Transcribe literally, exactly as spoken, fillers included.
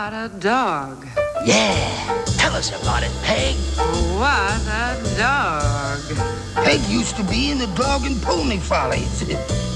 What a dog. Yeah, tell us about it, Peg. What a dog. Peg used to be in the Dog and Pony Follies.